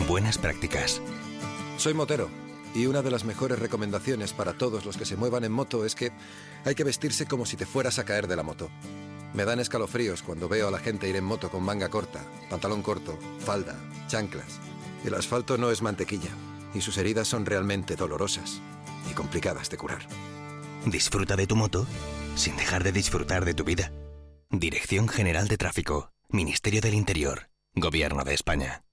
Buenas prácticas. Soy motero y una de las mejores recomendaciones para todos los que se muevan en moto es que hay que vestirse como si te fueras a caer de la moto. Me dan escalofríos cuando veo a la gente ir en moto con manga corta, pantalón corto, falda, chanclas. El asfalto no es mantequilla y sus heridas son realmente dolorosas y complicadas de curar. Disfruta de tu moto sin dejar de disfrutar de tu vida. Dirección General de Tráfico, Ministerio del Interior, Gobierno de España.